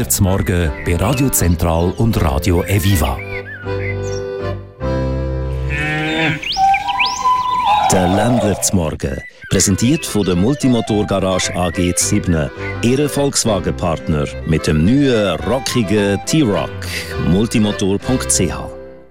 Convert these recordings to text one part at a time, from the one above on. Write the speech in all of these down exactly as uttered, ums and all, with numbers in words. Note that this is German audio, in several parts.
Ländler zum Morgen bei Radio Zentral und Radio Eviva. Der Ländler zum Morgen, präsentiert von der Multimotor-Garage A G sieben, Ihre Volkswagen-Partner mit dem neuen, rockigen T-Roc. multimotor punkt c h.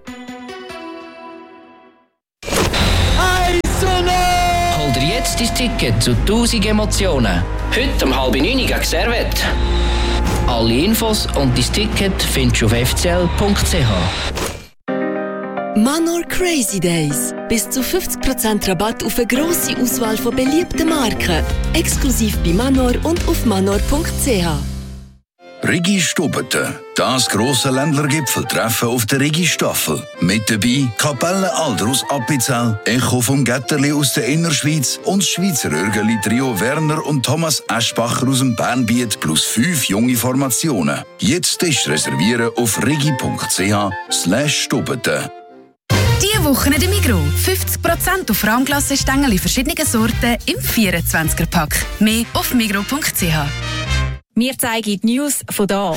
Hol dir jetzt dein Ticket zu tausend Emotionen. Heute um halb neun gegen Servette. Alle Infos und dein Ticket findest du auf f c l punkt c h. Manor Crazy Days. Bis zu fünfzig Prozent Rabatt auf eine grosse Auswahl von beliebten Marken. Exklusiv bei Manor und auf manor punkt c h. Rigi Stubeten, das grosse Ländlergipfeltreffen auf der Rigi-Staffel. Mit dabei Kapelle Alder aus Appenzell, Echo vom Getterli aus der Innerschweiz und das Schweizer Örgeli-Trio Werner und Thomas Eschbacher aus dem Bernbiet plus fünf junge Formationen. Jetzt ist reservieren auf rigi punkt c h slash stubeten. Diese Woche in der Migros. fünfzig Prozent auf Rahmglassestängel in verschiedenen Sorten im vierundzwanziger-Pack. Mehr auf migros punkt c h. Wir zeigen die News von da.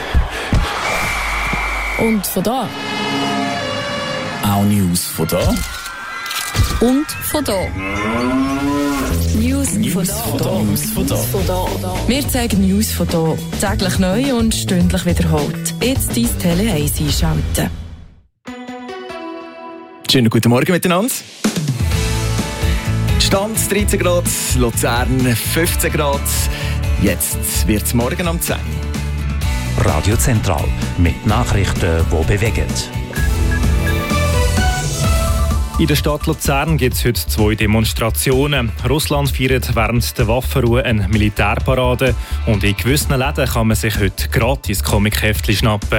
Und von da. Auch News von da. Und von da. News, News von da. von da. News von da. Von da. Wir zeigen News von da. Täglich neu und stündlich wiederholt. Jetzt dein Tele eins einschalten. Schönen guten Morgen miteinander. Stand dreizehn Grad, Luzern fünfzehn Grad. Jetzt wird es morgen um zehn. Radio Zentral mit Nachrichten, die bewegen. In der Stadt Luzern gibt es heute zwei Demonstrationen. Russland feiert während der Waffenruhe eine Militärparade und in gewissen Läden kann man sich heute gratis Comic-Heftchen schnappen.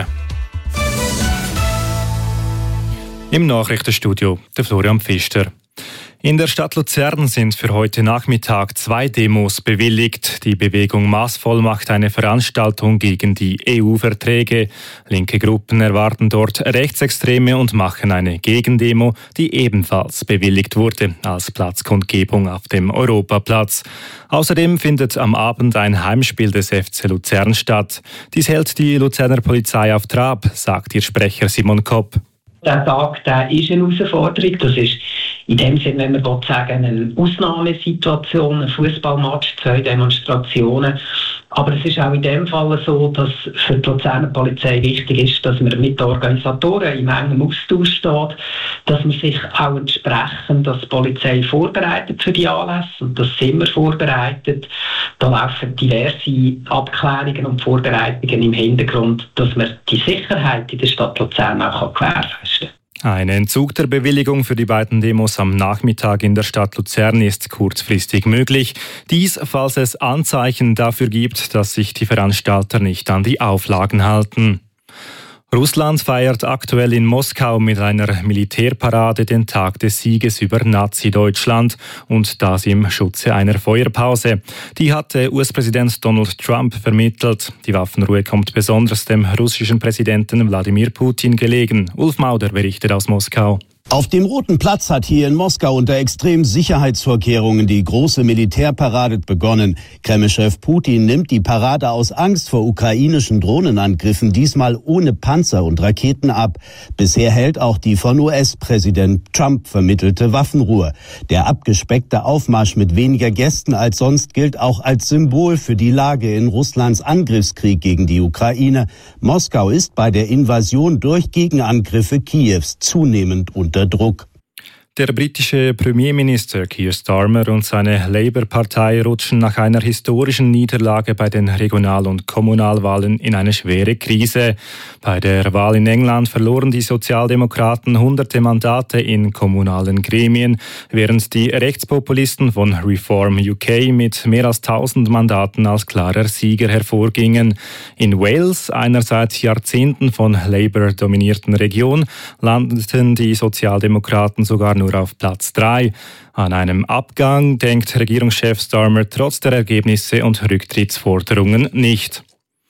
Im Nachrichtenstudio der Florian Pfister. In der Stadt Luzern sind für heute Nachmittag zwei Demos bewilligt. Die Bewegung Maßvoll macht eine Veranstaltung gegen die E U-Verträge. Linke Gruppen erwarten dort Rechtsextreme und machen eine Gegendemo, die ebenfalls bewilligt wurde, als Platzkundgebung auf dem Europaplatz. Außerdem findet am Abend ein Heimspiel des F C Luzern statt. Dies hält die Luzerner Polizei auf Trab, sagt ihr Sprecher Simon Kopp. Der Tag der ist eine Herausforderung. Das ist in dem Sinne, wenn man will sagen, eine Ausnahmesituation, ein Fußballmatch, zwei Demonstrationen. Aber es ist auch in dem Fall so, dass für die Luzerner Polizei wichtig ist, dass man mit den Organisatoren in engem Austausch steht, dass man sich auch entsprechend, dass die Polizei vorbereitet für die Anlässe und das sind wir vorbereitet. Da laufen diverse Abklärungen und Vorbereitungen im Hintergrund, dass man die Sicherheit in der Stadt Luzern auch gewährleisten kann. Ein Entzug der Bewilligung für die beiden Demos am Nachmittag in der Stadt Luzern ist kurzfristig möglich. Dies, falls es Anzeichen dafür gibt, dass sich die Veranstalter nicht an die Auflagen halten. Russland feiert aktuell in Moskau mit einer Militärparade den Tag des Sieges über Nazi-Deutschland und das im Schutze einer Feuerpause. Die hatte U S-Präsident Donald Trump vermittelt. Die Waffenruhe kommt besonders dem russischen Präsidenten Wladimir Putin gelegen. Ulf Mauder berichtet aus Moskau. Auf dem Roten Platz hat hier in Moskau unter extremen Sicherheitsvorkehrungen die große Militärparade begonnen. Kreml-Chef Putin nimmt die Parade aus Angst vor ukrainischen Drohnenangriffen diesmal ohne Panzer und Raketen ab. Bisher hält auch die von U S-Präsident Trump vermittelte Waffenruhe. Der abgespeckte Aufmarsch mit weniger Gästen als sonst gilt auch als Symbol für die Lage in Russlands Angriffskrieg gegen die Ukraine. Moskau ist bei der Invasion durch Gegenangriffe Kiews zunehmend unter Druck. Der britische Premierminister Keir Starmer und seine Labour-Partei rutschen nach einer historischen Niederlage bei den Regional- und Kommunalwahlen in eine schwere Krise. Bei der Wahl in England verloren die Sozialdemokraten hunderte Mandate in kommunalen Gremien, während die Rechtspopulisten von Reform U K mit mehr als tausend Mandaten als klarer Sieger hervorgingen. In Wales, einer seit Jahrzehnten von Labour dominierten Region, landeten die Sozialdemokraten sogar nur auf Platz drei. An einem Abgang denkt Regierungschef Starmer trotz der Ergebnisse und Rücktrittsforderungen nicht.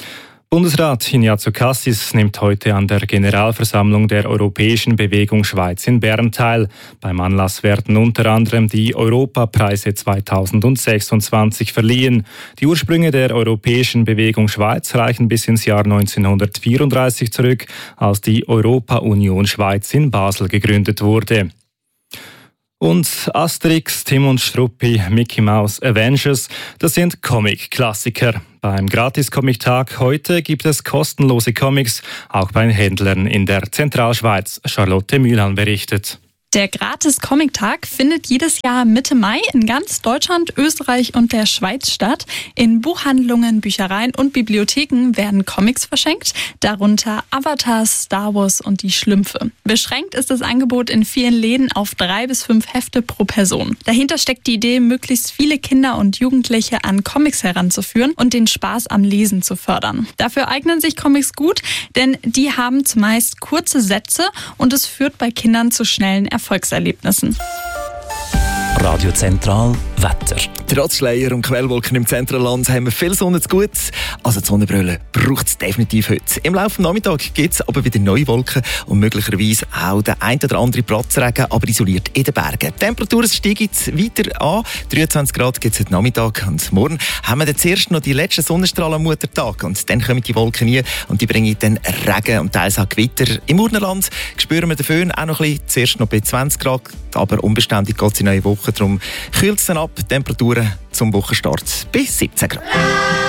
Bundesrat Ignazio Cassis nimmt heute an der Generalversammlung der Europäischen Bewegung Schweiz in Bern teil. Beim Anlass werden unter anderem die Europapreise zweitausendsechsundzwanzig verliehen. Die Ursprünge der Europäischen Bewegung Schweiz reichen bis ins Jahr neunzehnhundertvierunddreißig zurück, als die Europa-Union Schweiz in Basel gegründet wurde. Und Asterix, Tim und Struppi, Mickey Mouse, Avengers, das sind Comic-Klassiker. Beim Gratis-Comic-Tag heute gibt es kostenlose Comics, auch bei Händlern in der Zentralschweiz. Charlotte Mühlhahn berichtet. Der Gratis-Comic-Tag findet jedes Jahr Mitte Mai in ganz Deutschland, Österreich und der Schweiz statt. In Buchhandlungen, Büchereien und Bibliotheken werden Comics verschenkt, darunter Avatar, Star Wars und die Schlümpfe. Beschränkt ist das Angebot in vielen Läden auf drei bis fünf Hefte pro Person. Dahinter steckt die Idee, möglichst viele Kinder und Jugendliche an Comics heranzuführen und den Spaß am Lesen zu fördern. Dafür eignen sich Comics gut, denn die haben zumeist kurze Sätze und es führt bei Kindern zu schnellen Erfolgserlebnissen. Radio Zentral Wetter. Trotz Schleier und Quellwolken im Zentralland haben wir viel Sonne zu gut. Also die Sonnenbrille braucht es definitiv heute. Im Laufe des Nachmittags gibt es aber wieder neue Wolken und möglicherweise auch der ein oder andere Platzregen, aber isoliert in den Bergen. Die Temperaturen steigen weiter an. dreiundzwanzig Grad gibt es heute Nachmittag und morgen haben wir dann zuerst noch die letzten Sonnenstrahlen am Muttertag und dann kommen die Wolken nie und die bringen dann Regen und teils auch Gewitter. Im Urnerland spüren wir den Föhn auch noch ein bisschen, zuerst noch bei zwanzig Grad, aber unbeständig geht es in neue Woche. Darum kühlt es dann ab, Temperaturen zum Wochenstart bis siebzehn Grad.